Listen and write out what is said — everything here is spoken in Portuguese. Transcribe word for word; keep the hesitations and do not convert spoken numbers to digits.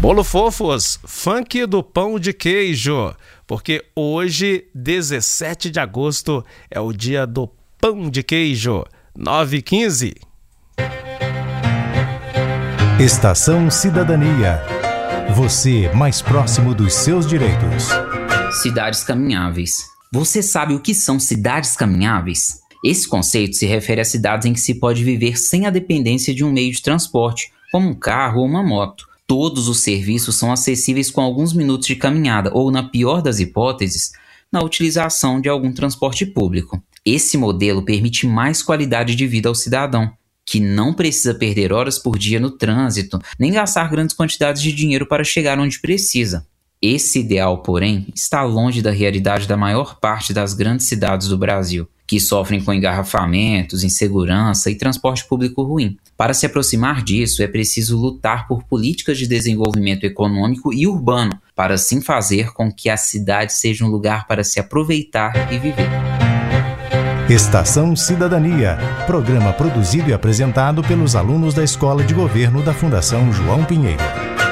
Bolo Fofos, funk do pão de queijo, porque hoje, dezessete de agosto, é o dia do pão de queijo, nove e quinze. Estação Cidadania. Você mais próximo dos seus direitos. Cidades caminháveis. Você sabe o que são cidades caminháveis? Esse conceito se refere a cidades em que se pode viver sem a dependência de um meio de transporte, como um carro ou uma moto. Todos os serviços são acessíveis com alguns minutos de caminhada ou, na pior das hipóteses, na utilização de algum transporte público. Esse modelo permite mais qualidade de vida ao cidadão, que não precisa perder horas por dia no trânsito, nem gastar grandes quantidades de dinheiro para chegar onde precisa. Esse ideal, porém, está longe da realidade da maior parte das grandes cidades do Brasil, que sofrem com engarrafamentos, insegurança e transporte público ruim. Para se aproximar disso, é preciso lutar por políticas de desenvolvimento econômico e urbano, para assim fazer com que a cidade seja um lugar para se aproveitar e viver. Estação Cidadania, programa produzido e apresentado pelos alunos da Escola de Governo da Fundação João Pinheiro.